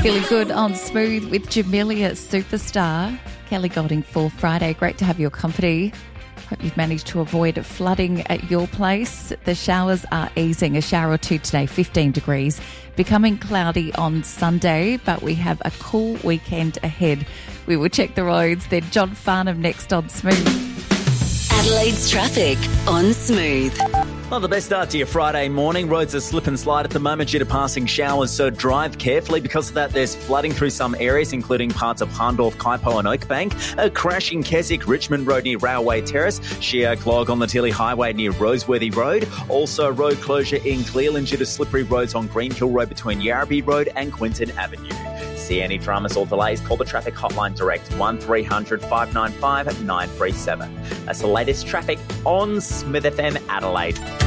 Feeling good on Smooth with Jamelia Superstar. Kelly Golding for Friday. Great to have your company. Hope you've managed to avoid flooding at your place. The showers are easing. A shower or two today, 15 degrees. Becoming cloudy on Sunday, but we have a cool weekend ahead. We will check the roads. Then John Farnham next on Smooth. Adelaide's traffic on Smooth. Well, the best start to your Friday morning. Roads are slip and slide at the moment due to passing showers, so drive carefully. Because of that, there's flooding through some areas, including parts of Hahndorf, Kaipo and Oakbank. A crash in Keswick, Richmond Road near Railway Terrace. Sheer clog on the Tilly Highway near Roseworthy Road. Also, road closure in Clearland due to slippery roads on Greenhill Road between Yarrabee Road and Quinton Avenue. See any dramas or delays, call the traffic hotline direct 1300 595 937. That's the latest traffic on Smith FM Adelaide.